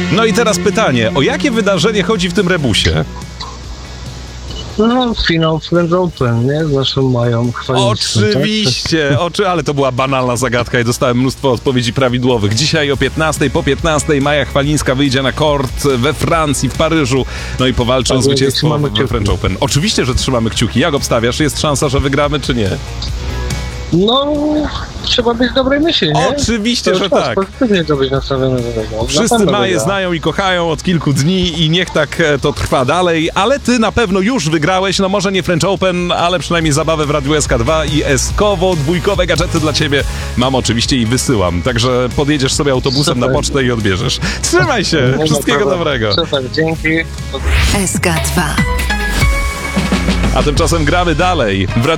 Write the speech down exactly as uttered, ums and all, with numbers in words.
No i teraz pytanie, o jakie wydarzenie chodzi w tym rebusie? No, finał French Open, nie? Zawsze mają chwalić. Oczywiście, oczy, ale to była banalna zagadka i dostałem mnóstwo odpowiedzi prawidłowych. Dzisiaj o piętnastej, po piętnastej Maja Chwalińska wyjdzie na kort we Francji, w Paryżu, no i powalczy Tak, o zwycięstwo trzymamy we French Open. Oczywiście, że trzymamy kciuki. Jak obstawiasz? Jest szansa, że wygramy, czy nie? No, trzeba być dobrej myśli, nie? Oczywiście, To że czas, tak. Pozytywnie to być nastawiony do tego. Na Wszyscy pewno Maję wygra. znają i kochają od kilku dni i niech tak e, to trwa dalej, ale ty na pewno już wygrałeś, no może nie French Open, ale przynajmniej zabawę w Radiu S K dwa i eskowo dwójkowe gadżety dla ciebie mam oczywiście i wysyłam, także podjedziesz sobie autobusem Super. na pocztę i odbierzesz. Trzymaj się, Nie ma wszystkiego problemu. dobrego. Super, dzięki. S K dwa. A tymczasem gramy dalej w Radiu